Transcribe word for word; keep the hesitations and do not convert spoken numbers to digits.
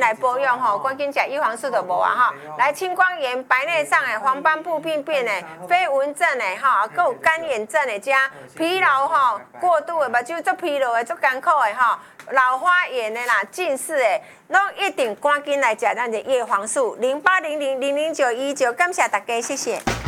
来保养吼，赶紧食叶黄素就无啊吼。来青光眼、白内障的、黄斑部病变的、飞蚊症的吼，还有干眼症的，加疲劳吼、过度的目睭足疲劳的、足艰苦的吼，老花眼的啦、近视的，拢一定赶紧来食咱的叶黄素零八零零零零九一九，感谢大家，谢谢。